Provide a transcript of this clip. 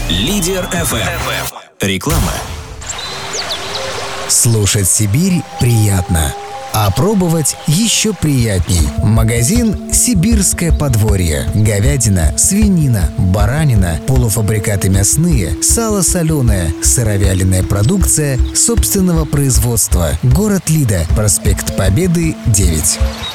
Лидер FM. Реклама. Слушать Сибирь приятно, а пробовать еще приятней. Магазин «Сибирское подворье». Говядина, свинина, баранина, полуфабрикаты мясные, сало соленое, сыровяленая продукция собственного производства. Город Лида, проспект Победы, 9.